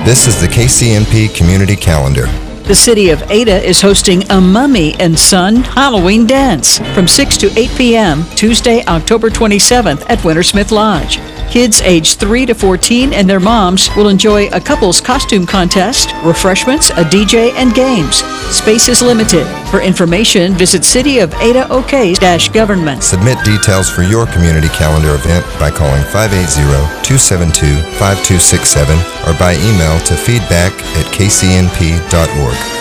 This is the KCNP Community Calendar. The city of Ada is hosting a Mummy and Son Halloween dance from 6 to 8 p.m. Tuesday, October 27th at Wintersmith Lodge. Kids aged 3 to 14 and their moms will enjoy a couple's costume contest, refreshments, a DJ, and games. Space is limited. For information, visit cityofadaok-government. Submit details for your community calendar event by calling 580-272-5267 or by email to feedback@kcnp.org.